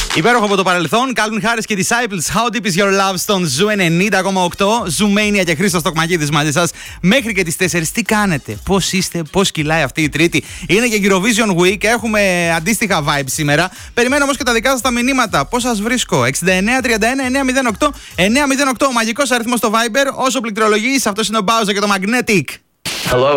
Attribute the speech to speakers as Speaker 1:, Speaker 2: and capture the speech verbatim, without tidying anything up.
Speaker 1: Υπέροχο από το παρελθόν, Calvin Harris και Disciples, How Deep Is Your Love στον Ζου ενενήντα κόμμα οκτώ. Zoomania και Χρήστος Τοκμακίδης μαζί σας μέχρι και τις τέσσερις. Τι κάνετε, πώς είστε, πώς κυλάει αυτή η Τρίτη? Είναι και Eurovision Week, έχουμε αντίστοιχα vibes σήμερα. Περιμένω όμως και τα δικά σας τα μηνύματα. Πώς σας βρίσκω? εξήντα εννέα τριάντα ένα εννιακόσια οκτώ εννιακόσια οκτώ, ο μαγικός αριθμός στο Viber. Όσο πληκτρολογείς, αυτός είναι ο Bowser και το Magnetic.
Speaker 2: Hello.